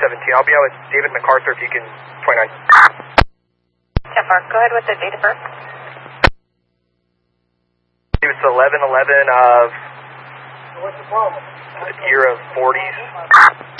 17. I'll be out with David MacArthur if you can, 29. 10-4, go ahead with the date of birth. It was 11/11 of What's the problem? the year of 40s.